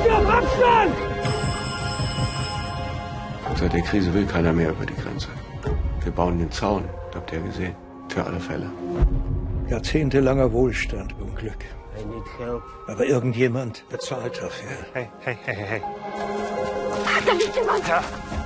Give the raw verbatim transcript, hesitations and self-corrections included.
Halten Sie auf Abstand! Seit der Krise will keiner mehr über die Grenze. Wir bauen den Zaun, habt ihr ja gesehen, für alle Fälle. Jahrzehntelanger Wohlstand und Glück. I need help. Aber irgendjemand bezahlt dafür. Hey, hey, hey, hey. Da liegt jemand! Ja.